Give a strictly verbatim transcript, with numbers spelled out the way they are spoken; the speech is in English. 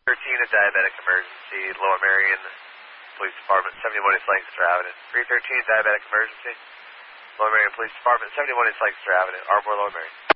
thirteen, a diabetic emergency, Lower Marion Police Department, seventy-one East Lancaster Avenue. three thirteen, diabetic emergency, Lower Marion Police Department, seventy-one East Lancaster Avenue, Ardmore, Lower Marion.